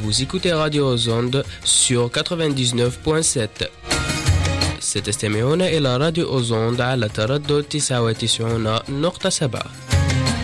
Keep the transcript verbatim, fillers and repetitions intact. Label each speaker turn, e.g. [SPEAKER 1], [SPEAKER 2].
[SPEAKER 1] Vous écoutez Radio aux Ondes sur quatre-vingt-dix-neuf point sept. ستستمعون إلى راديو أوزوند على تردد تسعة وتسعين نقطة سبعة.